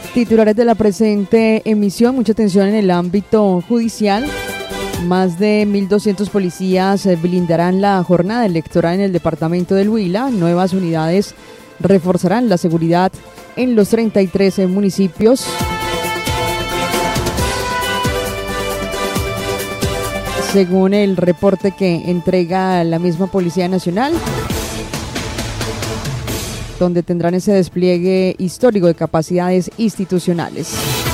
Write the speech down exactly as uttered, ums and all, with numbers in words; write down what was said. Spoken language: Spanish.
Titulares de la presente emisión, mucha atención en el ámbito judicial. Más de mil doscientos policías blindarán la jornada electoral en el departamento del Huila. Nuevas unidades reforzarán la seguridad en los treinta y tres municipios. Según el reporte que entrega la misma Policía Nacional, donde tendrán ese despliegue histórico de capacidades institucionales.